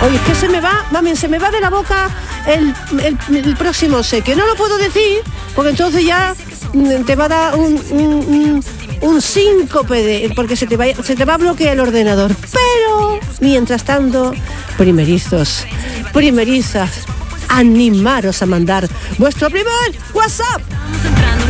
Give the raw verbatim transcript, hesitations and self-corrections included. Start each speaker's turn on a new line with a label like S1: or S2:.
S1: Oye, es que se me va, mami, se me va de la boca el, el, el próximo sé, que no lo puedo decir, porque entonces ya te va a dar un, un, un, un síncope, de, porque se te, va, se te va a bloquear el ordenador. Pero, mientras tanto, primerizos, primerizas, animaros a mandar vuestro primer WhatsApp.